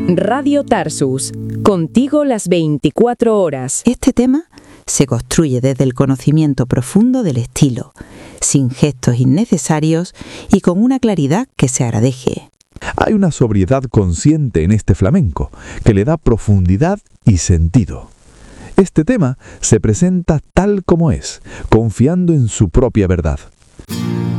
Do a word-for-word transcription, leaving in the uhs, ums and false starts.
Radio Tarsus, contigo las veinticuatro horas. Este tema se construye desde el conocimiento profundo del estilo, sin gestos innecesarios y con una claridad que se agradece. Hay una sobriedad consciente en este flamenco que le da profundidad y sentido. Este tema se presenta tal como es, confiando en su propia verdad.